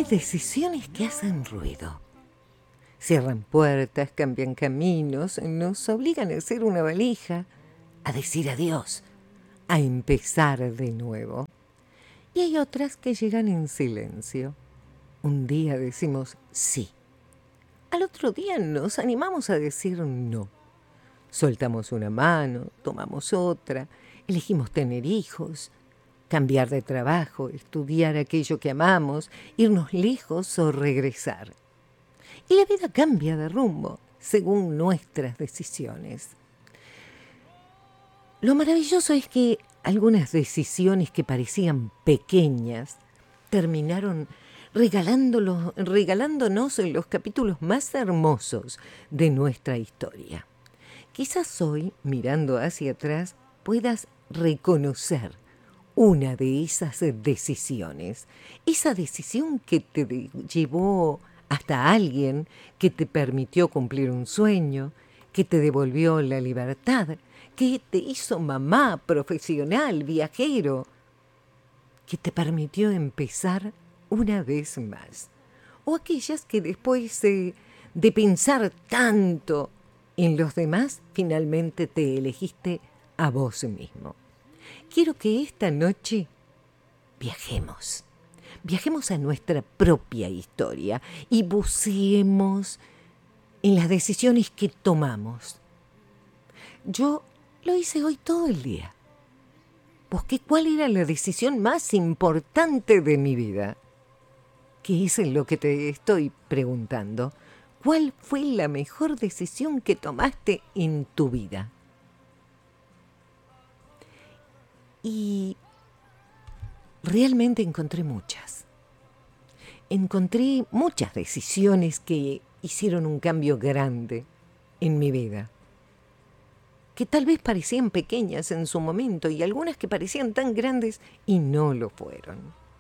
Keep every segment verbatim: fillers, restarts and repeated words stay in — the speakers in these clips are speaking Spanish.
decisiones que hacen ruido. Cierran puertas, cambian caminos, nos obligan a hacer una valija, a decir adiós, a empezar de nuevo. Y hay otras que llegan en silencio. Un día decimos sí. Al otro día nos animamos a decir no. Soltamos una mano, tomamos otra, elegimos tener hijos, cambiar de trabajo, estudiar aquello que amamos, irnos lejos o regresar. Y la vida cambia de rumbo según nuestras decisiones. Lo maravilloso es que algunas decisiones que parecían pequeñas terminaron regalándolos, regalándonos los capítulos más hermosos de nuestra historia. Quizás hoy, mirando hacia atrás, puedas reconocer una de esas decisiones, esa decisión que te de- llevó hasta alguien, que te permitió cumplir un sueño, que te devolvió la libertad, que te hizo mamá, profesional, viajero, que te permitió empezar una vez más. O aquellas que después eh, de pensar tanto en los demás, finalmente te elegiste a vos mismo. Quiero que esta noche viajemos. Viajemos a nuestra propia historia y buceemos en las decisiones que tomamos. Yo lo hice hoy todo el día. Busqué cuál era la decisión más importante de mi vida. ¿Qué es lo que te estoy preguntando? ¿Cuál fue la mejor decisión que tomaste en tu vida? Y realmente encontré muchas. Encontré muchas decisiones que hicieron un cambio grande en mi vida, que tal vez parecían pequeñas en su momento y algunas que parecían tan grandes y no lo fueron.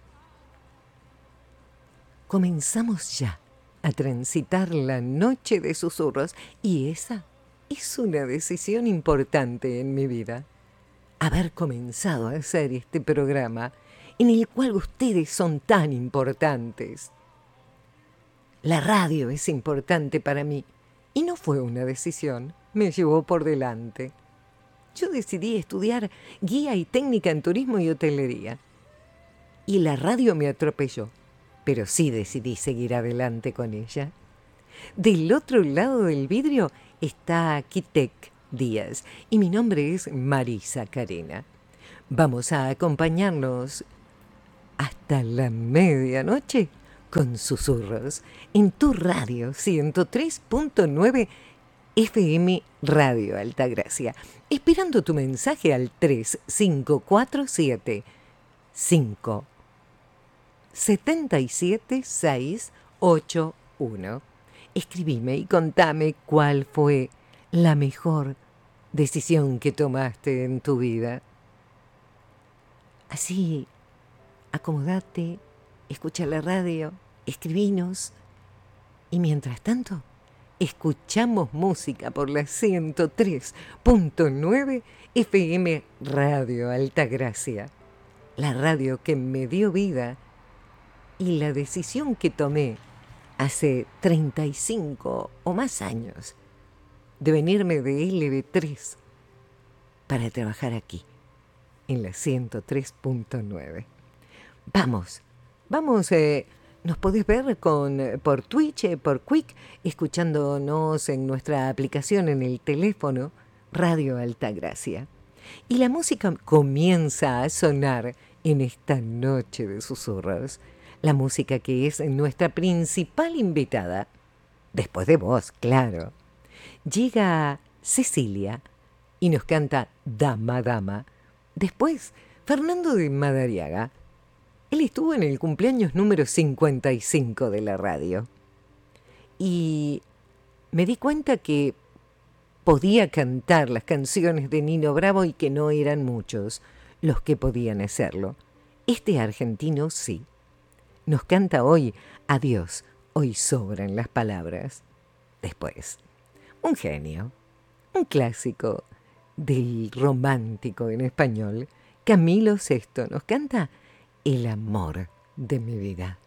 Comenzamos ya a transitar la noche de susurros y esa es una decisión importante en mi vida. Haber comenzado a hacer este programa en el cual ustedes son tan importantes. La radio es importante para mí y no fue una decisión, me llevó por delante. Yo decidí estudiar guía y técnica en turismo y hotelería y la radio me atropelló, pero sí decidí seguir adelante con ella. Del otro lado del vidrio está Kitek Díaz y mi nombre es Marisa Carena. Vamos a acompañarnos hasta la medianoche con susurros en tu radio ciento tres punto nueve F M Radio Altagracia, esperando tu mensaje al tres cinco cuatro siete cinco siete siete seis ocho uno. Escribime y contame cuál fue la mejor decisión que tomaste en tu vida. Así, acomodate, escucha la radio, escribinos y mientras tanto, escuchamos música por la ciento tres punto nueve F M Radio Altagracia, la radio que me dio vida y la decisión que tomé hace treinta y cinco o más años de venirme de L B tres para trabajar aquí, en la ciento tres punto nueve. Vamos, vamos, eh, nos podés ver con, por Twitch, eh, por Quick, escuchándonos en nuestra aplicación en el teléfono, Radio Altagracia. Y la música comienza a sonar en esta noche de susurros. La música que es nuestra principal invitada, después de vos, claro. Llega Cecilia y nos canta Dama, Dama. Después, Fernando de Madariaga. Él estuvo en el cumpleaños número cincuenta y cinco de la radio. Y me di cuenta que podía cantar las canciones de Nino Bravo y que no eran muchos los que podían hacerlo. Este argentino sí. Nos canta hoy Adiós, hoy sobran las palabras. Después, un genio, un clásico del romántico en español, Camilo Sesto nos canta El amor de mi vida.